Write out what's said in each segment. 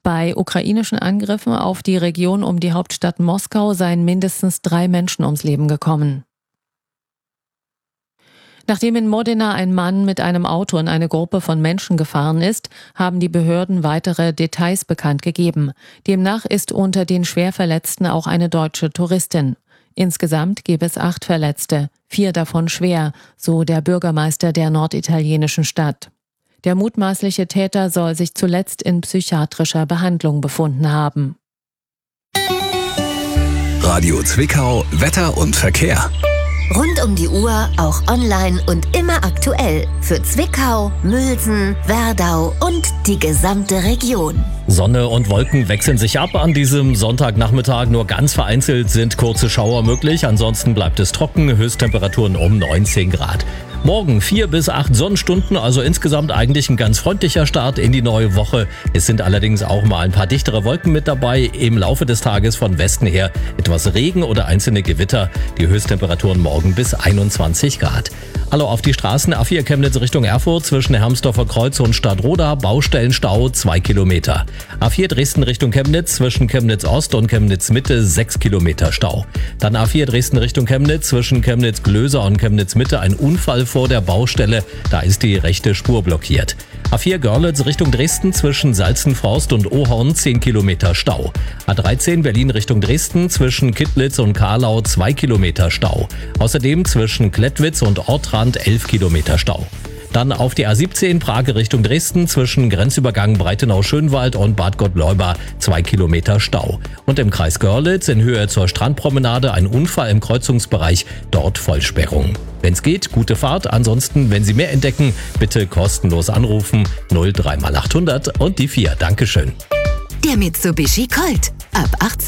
Bei ukrainischen Angriffen auf die Region um die Hauptstadt Moskau seien mindestens 3 Menschen ums Leben gekommen. Nachdem in Modena ein Mann mit einem Auto in eine Gruppe von Menschen gefahren ist, haben die Behörden weitere Details bekannt gegeben. Demnach ist unter den Schwerverletzten auch eine deutsche Touristin. Insgesamt gäbe es 8 Verletzte, 4 davon schwer, so der Bürgermeister der norditalienischen Stadt. Der mutmaßliche Täter soll sich zuletzt in psychiatrischer Behandlung befunden haben. Radio Zwickau, Wetter und Verkehr. Rund um die Uhr, auch online und immer aktuell. Für Zwickau, Mülsen, Werdau und die gesamte Region. Sonne und Wolken wechseln sich ab an diesem Sonntagnachmittag. Nur ganz vereinzelt sind kurze Schauer möglich. Ansonsten bleibt es trocken, Höchsttemperaturen um 19 Grad. Morgen 4 bis 8 Sonnenstunden, also insgesamt eigentlich ein ganz freundlicher Start in die neue Woche. Es sind allerdings auch mal ein paar dichtere Wolken mit dabei. Im Laufe des Tages von Westen her etwas Regen oder einzelne Gewitter. Die Höchsttemperaturen morgen bis 21 Grad. Hallo auf die Straßen. A4 Chemnitz Richtung Erfurt zwischen Hermsdorfer Kreuz und Stadtroda. Baustellenstau 2 Kilometer. A4 Dresden Richtung Chemnitz zwischen Chemnitz Ost und Chemnitz Mitte 6 Kilometer Stau. Dann A4 Dresden Richtung Chemnitz zwischen Chemnitz Glöser und Chemnitz Mitte ein Unfall vor der Baustelle. Da ist die rechte Spur blockiert. A4 Görlitz Richtung Dresden zwischen Salzenforst und Ohorn 10 Kilometer Stau. A13 Berlin Richtung Dresden zwischen Kittlitz und Karlau 2 Kilometer Stau. Außerdem zwischen Klettwitz und Ortrand 11 Kilometer Stau. Dann auf die A17 Prag Richtung Dresden zwischen Grenzübergang Breitenau-Schönwald und Bad Gottleuba 2 Kilometer Stau. Und im Kreis Görlitz in Höhe zur Strandpromenade ein Unfall im Kreuzungsbereich, dort Vollsperrung. Wenn's geht, gute Fahrt. Ansonsten, wenn Sie mehr entdecken, bitte kostenlos anrufen 03800 und die 4. Dankeschön. Der Mitsubishi Colt. Ab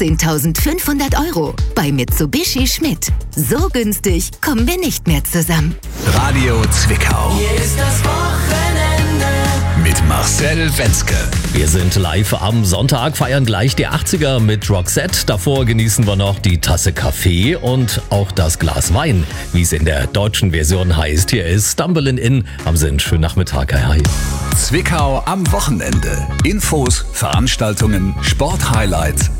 18.500 € bei Mitsubishi Schmidt. So günstig kommen wir nicht mehr zusammen. Radio Zwickau. Hier ist das Wochenende. Mit Marcel Wenzke. Wir sind live am Sonntag, feiern gleich die 80er mit Roxette. Davor genießen wir noch die Tasse Kaffee und auch das Glas Wein, wie es in der deutschen Version heißt. Hier ist Stumbling In. Haben Sie einen schönen Nachmittag. Hi. Zwickau am Wochenende. Infos, Veranstaltungen, Sporthighlights